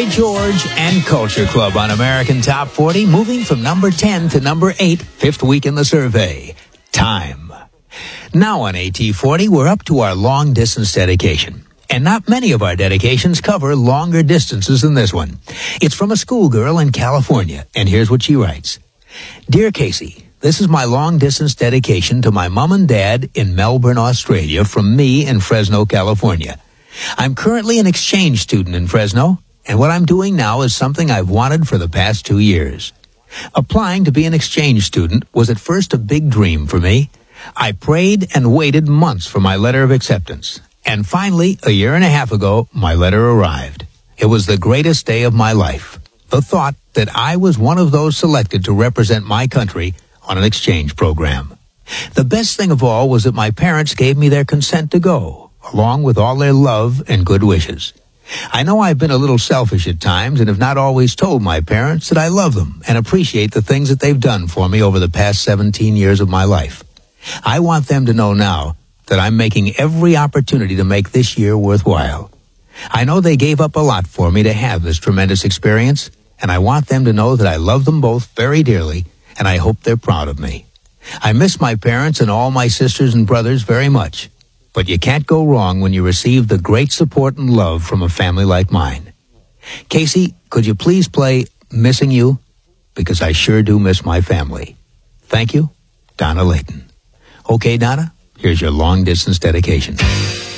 Boy George and Culture Club on American Top 40, moving from number 10 to number 8, fifth week in the survey. Time. Now on AT40, we're up to our long-distance dedication. And not many of our dedications cover longer distances than this one. It's from a schoolgirl in California, and here's what she writes. Dear Casey, this is my long-distance dedication to my mom and dad in Melbourne, Australia, from me in Fresno, California. I'm currently an exchange student in Fresno, and what I'm doing now is something I've wanted for the past 2 years. Applying to be an exchange student was at first a big dream for me. I prayed and waited months for my letter of acceptance. And finally, a year and a half ago, my letter arrived. It was the greatest day of my life. The thought that I was one of those selected to represent my country on an exchange program. The best thing of all was that my parents gave me their consent to go, along with all their love and good wishes. I know I've been a little selfish at times and have not always told my parents that I love them and appreciate the things that they've done for me over the past 17 years of my life. I want them to know now that I'm making every opportunity to make this year worthwhile. I know they gave up a lot for me to have this tremendous experience, and I want them to know that I love them both very dearly, and I hope they're proud of me. I miss my parents and all my sisters and brothers very much, but you can't go wrong when you receive the great support and love from a family like mine. Casey, could you please play Missing You? Because I sure do miss my family. Thank you, Donna Layton. Okay, Donna, here's your long-distance dedication.